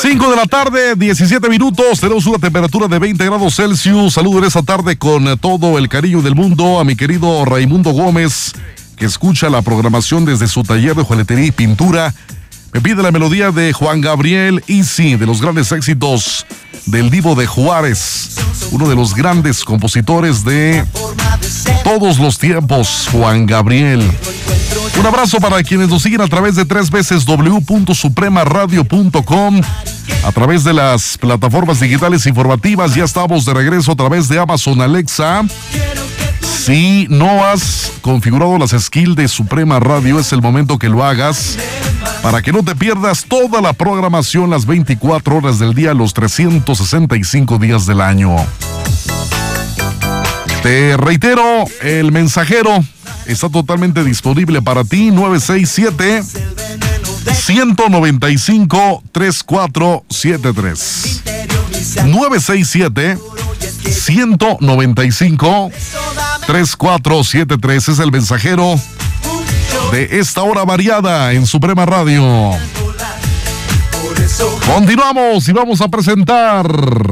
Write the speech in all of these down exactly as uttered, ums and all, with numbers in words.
cinco de la tarde, diecisiete minutos, tenemos una temperatura de veinte grados Celsius. Saludo en esta tarde con todo el cariño del mundo a mi querido Raimundo Gómez, que escucha la programación desde su taller de juguetería y pintura. Me pide la melodía de Juan Gabriel Easy, de los grandes éxitos del Divo de Juárez, uno de los grandes compositores de todos los tiempos, Juan Gabriel. Un abrazo para quienes nos siguen a través de tres veces w punto suprema radio punto com, a través de las plataformas digitales informativas. Ya estamos de regreso a través de Amazon Alexa. Si no has configurado las skills de Suprema Radio, es el momento que lo hagas para que no te pierdas toda la programación las veinticuatro horas del día, los trescientos sesenta y cinco días del año. Te reitero, el mensajero está totalmente disponible para ti. Nueve seis siete, uno nueve cinco, tres cuatro siete tres. nueve seis siete, uno nueve cinco, tres cuatro siete tres es el mensajero de esta hora variada en Suprema Radio. Continuamos y vamos a presentar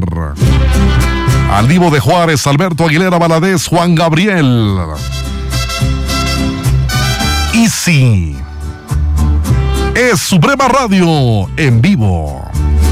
al Divo de Juárez, Alberto Aguilera Valadez, Juan Gabriel. Easy. Es Suprema Radio en vivo.